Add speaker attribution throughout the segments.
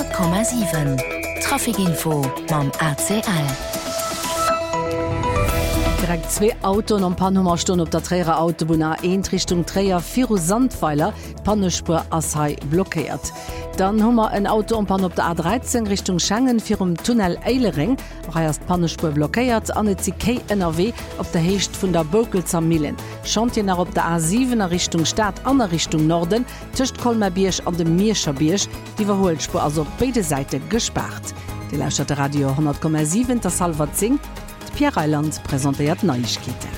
Speaker 1: 100,7 Trafikinfo mam ACL.
Speaker 2: Direkt 2 Autos am Pannummerstunden op der Träger Autobahn A1 Richtung Träger Firu Sandweiler, Pannespur Assai blockiert. Dann hummer ein Auto am Pann op der A13 Richtung Schengen firm Tunnel Eilering, erst Pannespur blockiert an CK NRW op der Hecht vun der Bokelzer Millen. Chantier nach op der A7 Richtung Stadt an Richtung Norden, Tischcht Kolmerbiersch an dem Mierscherbiersch, die Verholspur also op beide Seite gespart. Die lauscherte Radio 100,7 der Salva Zing, Pierre Eiland präsentiert Neuigkeiten.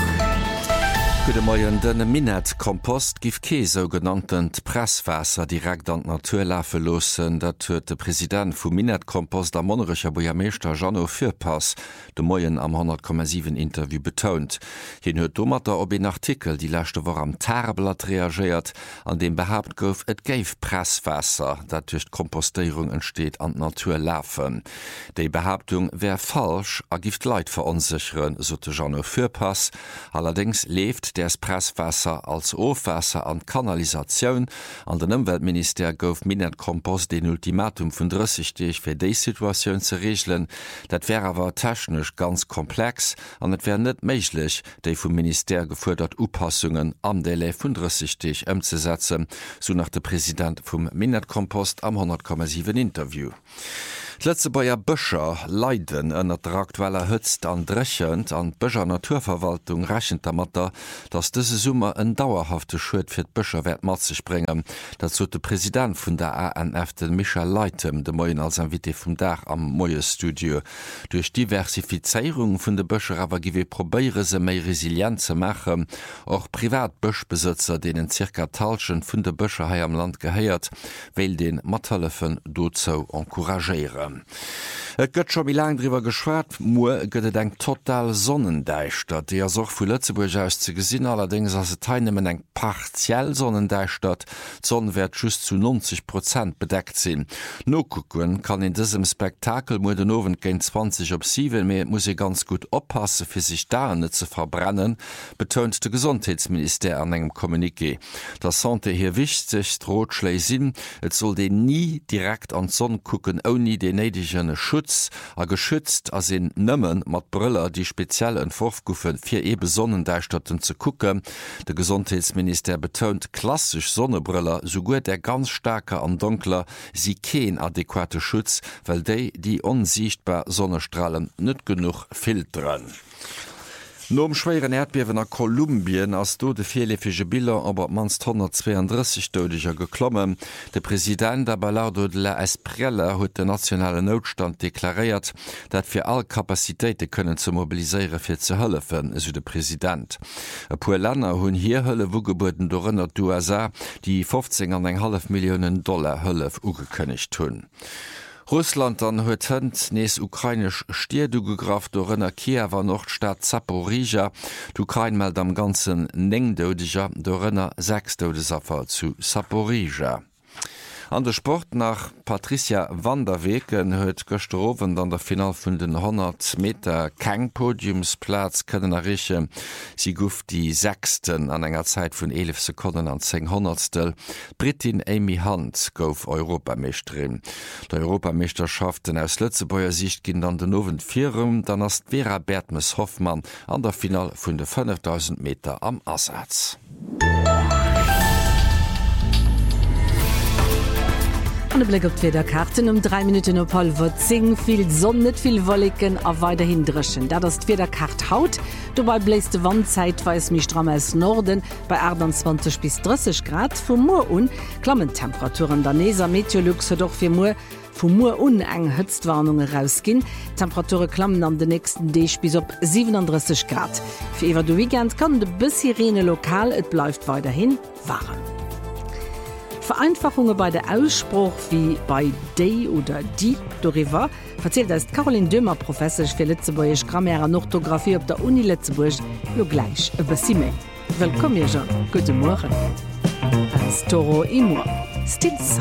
Speaker 3: Gute Morgen, den Minetkompost gif so genannten Presswasser direkt an die Natur laufen lassen. Dat huet der Präsident vom Minetkompost der Monnerischer Bürgermeister Jano Fürpass de Morgen am 100,7 Interview betont. Hin huet Domater ob ein Artikel, die letzte Woche am Tageblatt reagiert, an dem behauptet gouf, et geif Presswasser, dat durch Kompostierung entsteht an die Natur laufen. Die Behauptung wär falsch, gift Leid verunsichern, so Jano Fürpass. Allerdings lebt das Presswasser als Ofwasser an Kanalisation. An den Umweltminister gouf Minetkompost den Ultimatum vun 30 Tagen fir déi Situation ze regeln. Dat wäre aber technisch ganz komplex an et wär net méiglich, déi vum Minister gefordert Upassungen an Delay vun 30 Tagen umzusetzen, so nach der Präsident vom Minetkompost am 100,7 Interview. Letzte Bayer Bëcher leiden ënner der aktueller Hëtzt an drechend an Bëcher Naturverwaltung rechent Matter, dats dëse Summer en dauerhafte Schuld fir d'Bëcher werd mat ze springen. Dazu de Präsident vun der ANF den Michael Leitem de Moien als Invité vum Dach am Moie Studio. Durch Diversifizierung vun de Bëcher awer giwe probéiere se méi resilient ze machen, och Privatbëschbesitzer denen circa Talschen vun de Bëcher hai am Land geheiert, well den Mattellefen dozo encouragieren. Et gëtt schon wie lang drüber geschwert, gëtt eng total Sonnendeichter, die soch vu Lützeburg aus ze gesinn, allerdings as se teilnehmen eng partiell Sonnendeichter, Sonne werd just zu 90% bedeckt sinn. No gucken kann in diesem Spektakel mo den Owen gen 20:07, me muss ich ganz gut oppassen, fir sich da net ze verbrennen, betont de Gesundheitsminister an engem Kommuniqué. Das Santé hier wichtig droht sinn, et soll den nie direkt an Sonne gucken, oni den nedigene Schutz geschützt as in nëmmen mat Brüller, die speziell entworfguffen fir ebe Sonnendeistatten zu gucken. Der Gesundheitsminister betont klassisch Sonnebrüller, so gut der ganz starke an dunkler, sie kein adäquate Schutz, weil die unsichtbar Sonnenstrahlen nicht genug filtern. Nom schweren Erdbewen a Kolumbien ass do de vielefige Bilder aber manst 132 Todescher geklommen. Der Präsident Abelardo de la Espriella huet den nationalen Notstand deklariert, dat fir all Kapazitéite kënnen ze mobiliseiere fir ze hëllefen, so de Präsident. E puer Länner hunn hier Hëlle wugeboten do ënner USA, die 15,5 Millionen $ Hëllef ugekënnigt hunn. Russland an huet hënd nees ukrainisch Stierdu gegraft do ënner Kiewer Nordstadt Zaporizhia. D'Ukraine meldt am ganzen 9 Todescher, do ënner 6 Todesopfer zu Zaporizhia. An der Sport nach Patricia van der Weken huet gestrowen an der Final vun den 100 Meter keng Podiumsplatz kënnen errichten. Sie guft die 6. an enger Zeit vun 11 Sekunden an 10 Britin Amy Hunt gouf Europameisterin. Der Europameisterschaften aus Lützebauer Sicht ginn an den Owen Virum, dann ass Vera Bertmes Hoffmann an der Final vun de 5000 Meter am Assatz.
Speaker 2: An Blick op der Karten 3 Minuten op wird zing, viel Sonne, net viel Wolken a weiterhin dreschen. Da das der Kart haut, dabei bläst de Wandzeit weis mich stramm aus Norden bei 28 bis 30 Grad. Vom Moor un Klammentemperaturen der Neser Meteorluxe doch fir Moor vom Moor un eng Hëtzwarnungen rausgin. Temperature klammen an den nächsten Dech bis op 37 Grad. Für iwwer du Weekend kann de bis Sirene lokal, et bleibt weiterhin warm. Vereinfachungen bei der Ausspruch wie bei Day oder Die darüber erzählt als Caroline Dömer, Professor für Lützeburgisch Grammaire und Orthographie auf der Uni Lützeburg, nur gleich über sie mehr. Willkommen, Jean. Guten Morgen. Als Toro Imur. Stils